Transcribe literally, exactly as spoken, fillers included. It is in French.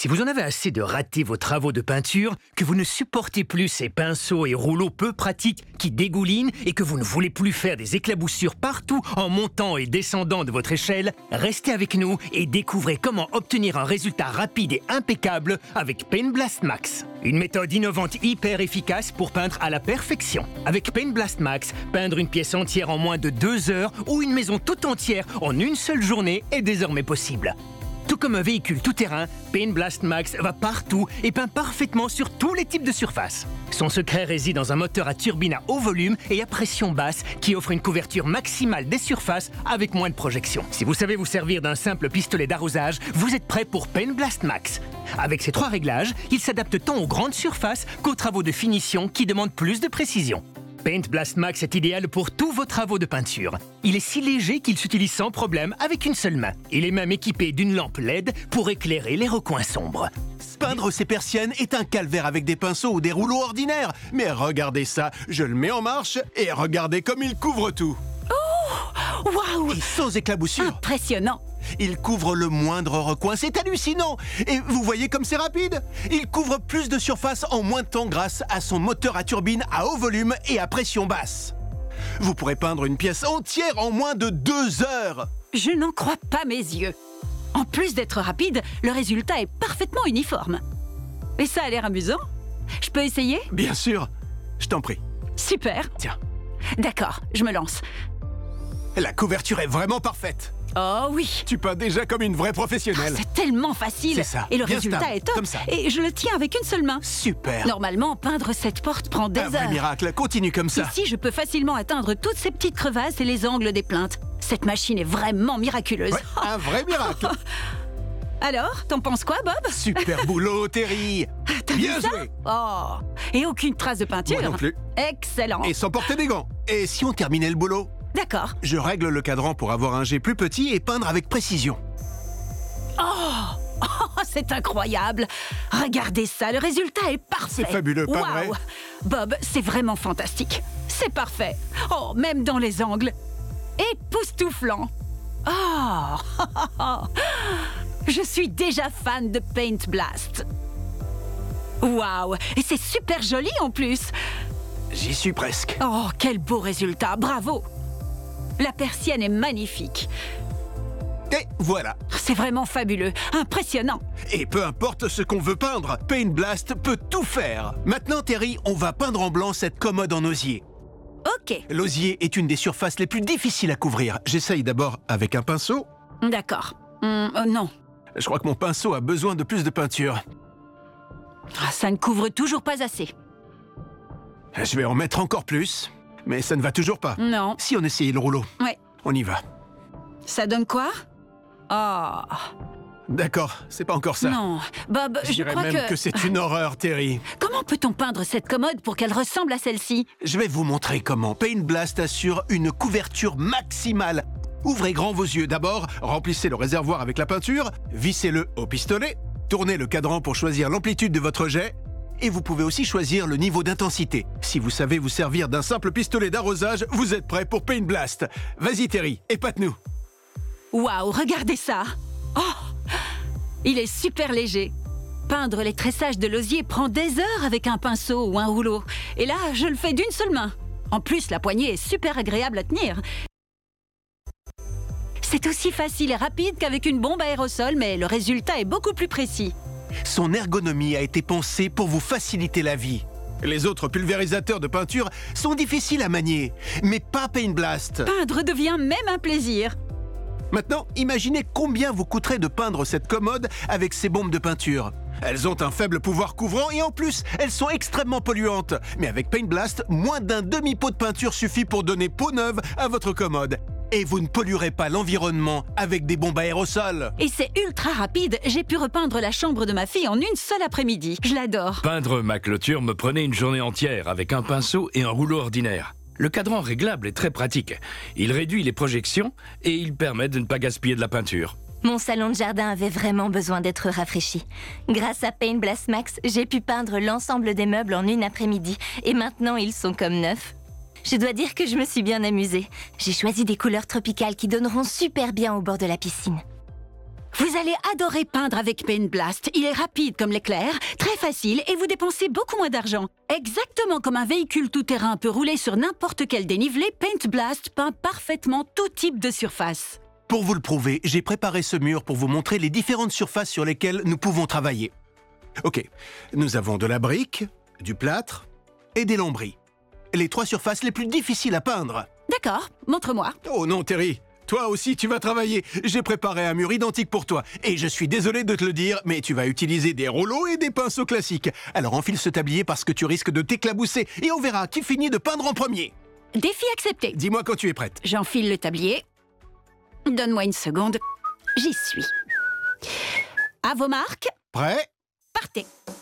Si vous en avez assez de rater vos travaux de peinture, que vous ne supportez plus ces pinceaux et rouleaux peu pratiques qui dégoulinent et que vous ne voulez plus faire des éclaboussures partout en montant et descendant de votre échelle, restez avec nous et découvrez comment obtenir un résultat rapide et impeccable avec Paint Blast Max. Une méthode innovante hyper efficace pour peindre à la perfection. Avec Paint Blast Max, peindre une pièce entière en moins de deux heures ou une maison tout entière en une seule journée est désormais possible. Tout comme un véhicule tout-terrain, Paint Blast Max va partout et peint parfaitement sur tous les types de surfaces. Son secret réside dans un moteur à turbine à haut volume et à pression basse qui offre une couverture maximale des surfaces avec moins de projection. Si vous savez vous servir d'un simple pistolet d'arrosage, vous êtes prêt pour Paint Blast Max. Avec ces trois réglages, il s'adapte tant aux grandes surfaces qu'aux travaux de finition qui demandent plus de précision. Paint Blast Max est idéal pour tous vos travaux de peinture. Il est si léger qu'il s'utilise sans problème avec une seule main. Il est même équipé d'une lampe L E D pour éclairer les recoins sombres. Peindre ces persiennes est un calvaire avec des pinceaux ou des rouleaux ordinaires. Mais regardez ça, je le mets en marche et regardez comme il couvre tout. Oh, waouh! Et sans éclaboussure. Impressionnant! Il couvre le moindre recoin, c'est hallucinant! Et vous voyez comme c'est rapide? Il couvre plus de surface en moins de temps grâce à son moteur à turbine à haut volume et à pression basse. Vous pourrez peindre une pièce entière en moins de deux heures! Je n'en crois pas mes yeux. En plus d'être rapide, le résultat est parfaitement uniforme. Et ça a l'air amusant. Je peux essayer? Bien sûr, je t'en prie. Super. Tiens. D'accord, je me lance. La couverture est vraiment parfaite. Oh oui. Tu peins déjà comme une vraie professionnelle. C'est tellement facile. C'est ça. Et le Bien résultat stable, est top. comme ça. Et je le tiens avec une seule main. Super. Normalement, peindre cette porte prend des Un vrai heures. miracle, continue comme ça. Ici, je peux facilement atteindre toutes ces petites crevasses et les angles des plinthes. Cette machine est vraiment miraculeuse. Ouais, un vrai miracle. Alors, t'en penses quoi, Bob? Super boulot, Terry. T'as Bien vu ça? joué. Oh. Et aucune trace de peinture. Moi non plus. Excellent. Et sans porter des gants. Et si on terminait le boulot? D'accord. Je règle le cadran pour avoir un jet plus petit et peindre avec précision. Oh, oh, c'est incroyable. Regardez ça, le résultat est parfait. C'est fabuleux, pas vrai? Waouh. Bob, c'est vraiment fantastique. C'est parfait. Oh, même dans les angles. Époustouflant. Oh, je suis déjà fan de Paint Blast. Waouh, et c'est super joli en plus. J'y suis presque. Oh, quel beau résultat, bravo. La persienne est magnifique. Et voilà. C'est vraiment fabuleux, impressionnant. Et peu importe ce qu'on veut peindre, Paint Blast peut tout faire. Maintenant, Terry, on va peindre en blanc cette commode en osier. Ok. L'osier est une des surfaces les plus difficiles à couvrir. J'essaye d'abord avec un pinceau. D'accord. Hum, euh, non. Je crois que mon pinceau a besoin de plus de peinture. Ah, ça ne couvre toujours pas assez. Je vais en mettre encore plus, mais ça ne va toujours pas. Non. Si on essayait le rouleau, Ouais. on y va. Ça donne quoi? Oh. D'accord, c'est pas encore ça. Non. Bob, Je je dirais crois même que... que, c'est une horreur, Terry. Comment peut-on peindre cette commode pour qu'elle ressemble à celle-ci? Je vais vous montrer comment Paint Blast assure une couverture maximale. Ouvrez grand vos yeux. D'abord, remplissez le réservoir avec la peinture, vissez-le au pistolet, tournez le cadran pour choisir l'amplitude de votre jet, et vous pouvez aussi choisir le niveau d'intensité. Si vous savez vous servir d'un simple pistolet d'arrosage, vous êtes prêt pour Paint Blast. Vas-y, Terry, épate-nous. Waouh, regardez ça! Oh! Il est super léger. Peindre les tressages de l'osier prend des heures avec un pinceau ou un rouleau. Et là, je le fais d'une seule main. En plus, la poignée est super agréable à tenir. C'est aussi facile et rapide qu'avec une bombe aérosol, mais le résultat est beaucoup plus précis. Son ergonomie a été pensée pour vous faciliter la vie. Les autres pulvérisateurs de peinture sont difficiles à manier, mais pas Paint Blast. Peindre devient même un plaisir. Maintenant, imaginez combien vous coûterait de peindre cette commode avec ces bombes de peinture. Elles ont un faible pouvoir couvrant et en plus, elles sont extrêmement polluantes. Mais avec Paint Blast, moins d'un demi-pot de peinture suffit pour donner peau neuve à votre commode. Et vous ne polluerez pas l'environnement avec des bombes aérosols. Et c'est ultra rapide. J'ai pu repeindre la chambre de ma fille en une seule après-midi. Je l'adore. Peindre ma clôture me prenait une journée entière avec un pinceau et un rouleau ordinaire. Le cadran réglable est très pratique. Il réduit les projections et il permet de ne pas gaspiller de la peinture. Mon salon de jardin avait vraiment besoin d'être rafraîchi. Grâce à Paint Blast Max, j'ai pu peindre l'ensemble des meubles en une après-midi et maintenant ils sont comme neufs. Je dois dire que je me suis bien amusée. J'ai choisi des couleurs tropicales qui donneront super bien au bord de la piscine. Vous allez adorer peindre avec Paint Blast. Il est rapide comme l'éclair, très facile et vous dépensez beaucoup moins d'argent. Exactement comme un véhicule tout-terrain peut rouler sur n'importe quel dénivelé, Paint Blast peint parfaitement tout type de surface. Pour vous le prouver, j'ai préparé ce mur pour vous montrer les différentes surfaces sur lesquelles nous pouvons travailler. Ok, nous avons de la brique, du plâtre et des lambris. Les trois surfaces les plus difficiles à peindre. D'accord, montre-moi. Oh non, Terry, toi aussi tu vas travailler. J'ai préparé un mur identique pour toi. Et je suis désolé de te le dire, mais tu vas utiliser des rouleaux et des pinceaux classiques. Alors enfile ce tablier parce que tu risques de t'éclabousser. Et on verra qui finit de peindre en premier. Défi accepté. Dis-moi quand tu es prête. J'enfile le tablier. Donne-moi une seconde. J'y suis. À vos marques. Prêt ? Partez.